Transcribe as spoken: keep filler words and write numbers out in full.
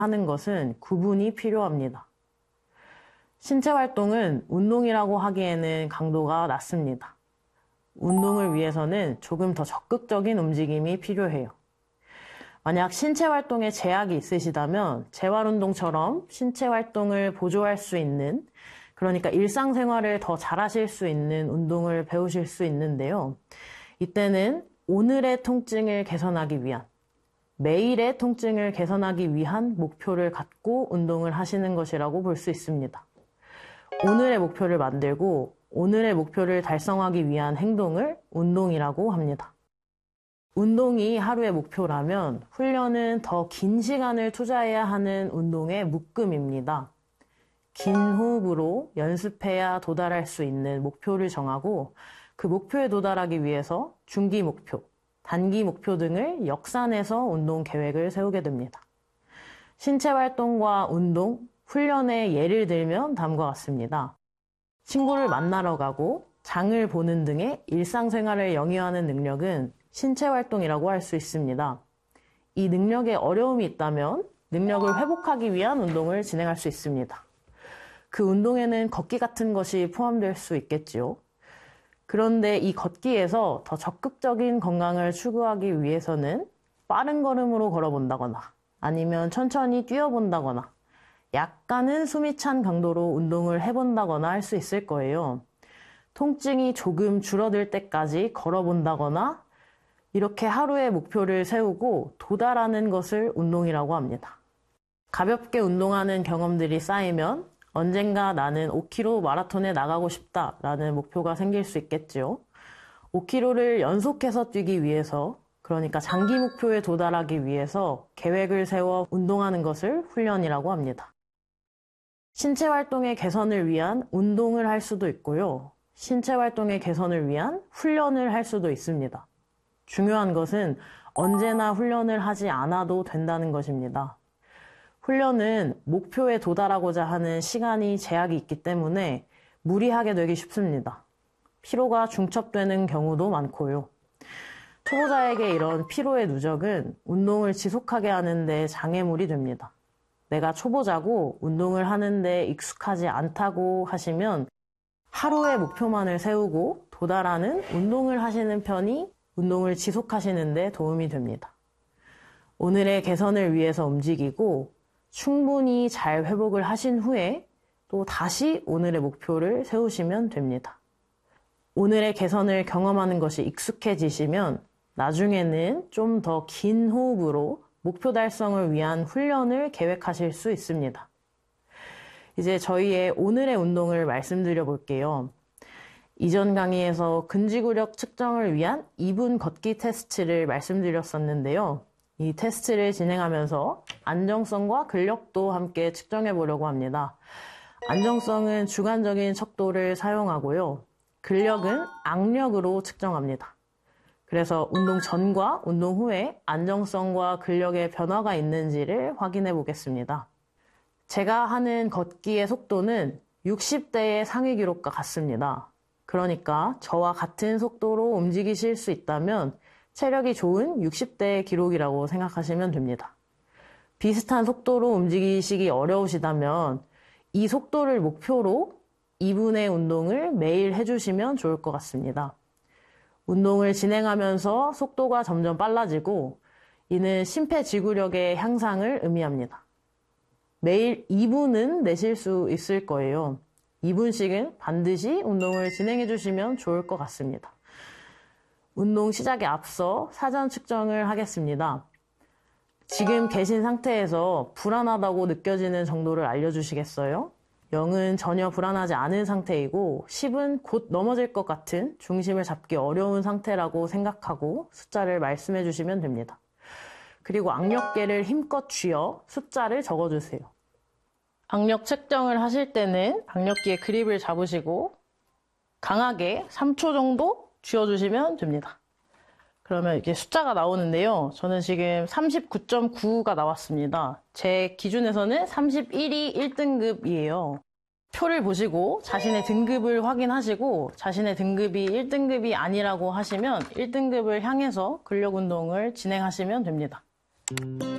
하는 것은 구분이 필요합니다. 신체 활동은 운동이라고 하기에는 강도가 낮습니다. 운동을 위해서는 조금 더 적극적인 움직임이 필요해요. 만약 신체 활동에 제약이 있으시다면 재활운동처럼 신체 활동을 보조할 수 있는, 그러니까 일상생활을 더 잘하실 수 있는 운동을 배우실 수 있는데요. 이때는 오늘의 통증을 개선하기 위한, 매일의 통증을 개선하기 위한 목표를 갖고 운동을 하시는 것이라고 볼 수 있습니다. 오늘의 목표를 만들고 오늘의 목표를 달성하기 위한 행동을 운동이라고 합니다. 운동이 하루의 목표라면 훈련은 더 긴 시간을 투자해야 하는 운동의 묶음입니다. 긴 호흡으로 연습해야 도달할 수 있는 목표를 정하고 그 목표에 도달하기 위해서 중기 목표, 단기 목표 등을 역산해서 운동 계획을 세우게 됩니다. 신체 활동과 운동, 훈련의 예를 들면 다음과 같습니다. 친구를 만나러 가고 장을 보는 등의 일상생활을 영위하는 능력은 신체 활동이라고 할 수 있습니다. 이 능력에 어려움이 있다면 능력을 회복하기 위한 운동을 진행할 수 있습니다. 그 운동에는 걷기 같은 것이 포함될 수 있겠지요. 그런데 이 걷기에서 더 적극적인 건강을 추구하기 위해서는 빠른 걸음으로 걸어본다거나 아니면 천천히 뛰어본다거나 약간은 숨이 찬 강도로 운동을 해본다거나 할 수 있을 거예요. 통증이 조금 줄어들 때까지 걸어본다거나 이렇게 하루의 목표를 세우고 도달하는 것을 운동이라고 합니다. 가볍게 운동하는 경험들이 쌓이면 언젠가 나는 오 킬로미터 마라톤에 나가고 싶다라는 목표가 생길 수 있겠지요. 오 킬로미터를 연속해서 뛰기 위해서, 그러니까 장기 목표에 도달하기 위해서 계획을 세워 운동하는 것을 훈련이라고 합니다. 신체 활동의 개선을 위한 운동을 할 수도 있고요. 신체 활동의 개선을 위한 훈련을 할 수도 있습니다. 중요한 것은 언제나 훈련을 하지 않아도 된다는 것입니다. 훈련은 목표에 도달하고자 하는 시간이 제약이 있기 때문에 무리하게 되기 쉽습니다. 피로가 중첩되는 경우도 많고요. 초보자에게 이런 피로의 누적은 운동을 지속하게 하는 데 장애물이 됩니다. 내가 초보자고 운동을 하는데 익숙하지 않다고 하시면 하루의 목표만을 세우고 도달하는 운동을 하시는 편이 운동을 지속하시는 데 도움이 됩니다. 오늘의 개선을 위해서 움직이고 충분히 잘 회복을 하신 후에 또 다시 오늘의 목표를 세우시면 됩니다. 오늘의 개선을 경험하는 것이 익숙해지시면 나중에는 좀 더 긴 호흡으로 목표 달성을 위한 훈련을 계획하실 수 있습니다. 이제 저희의 오늘의 운동을 말씀드려 볼게요. 이전 강의에서 근지구력 측정을 위한 이 분 걷기 테스트를 말씀드렸었는데요. 이 테스트를 진행하면서 안정성과 근력도 함께 측정해 보려고 합니다. 안정성은 주관적인 척도를 사용하고요. 근력은 악력으로 측정합니다. 그래서 운동 전과 운동 후에 안정성과 근력의 변화가 있는지를 확인해 보겠습니다. 제가 하는 걷기의 속도는 육십 대의 상위 기록과 같습니다. 그러니까 저와 같은 속도로 움직이실 수 있다면 체력이 좋은 육십 대의 기록이라고 생각하시면 됩니다. 비슷한 속도로 움직이시기 어려우시다면 이 속도를 목표로 이 분의 운동을 매일 해주시면 좋을 것 같습니다. 운동을 진행하면서 속도가 점점 빨라지고 이는 심폐지구력의 향상을 의미합니다. 매일 이 분은 내실 수 있을 거예요. 이 분씩은 반드시 운동을 진행해 주시면 좋을 것 같습니다. 운동 시작에 앞서 사전 측정을 하겠습니다. 지금 계신 상태에서 불안하다고 느껴지는 정도를 알려주시겠어요? 영은 전혀 불안하지 않은 상태이고 십은 곧 넘어질 것 같은 중심을 잡기 어려운 상태라고 생각하고 숫자를 말씀해 주시면 됩니다. 그리고 악력계를 힘껏 쥐어 숫자를 적어주세요. 악력 측정을 하실 때는 악력기의 그립을 잡으시고 강하게 삼 초 정도 쥐어주시면 됩니다. 그러면 이렇게 숫자가 나오는데요. 저는 지금 삼십구 점 구가 나왔습니다. 제 기준에서는 삼십일이 일 등급이에요. 표를 보시고 자신의 등급을 확인하시고 자신의 등급이 일 등급이 아니라고 하시면 일 등급을 향해서 근력 운동을 진행하시면 됩니다.